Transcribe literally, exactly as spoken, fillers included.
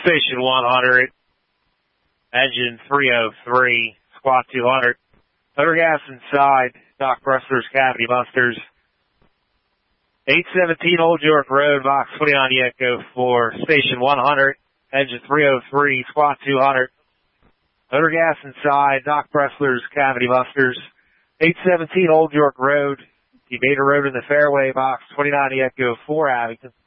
Station one hundred, engine three oh three, squat two hundred. Motor gas inside, Doc Bressler's Cavity Busters. eight seventeen Old York Road, box twenty-nine Echo four, Station one hundred, engine three oh three, squat two hundred. Motor gas inside, Doc Bressler's Cavity Busters. eight seventeen Old York Road, Debater Road in the fairway, box twenty-nine Echo four, Abington.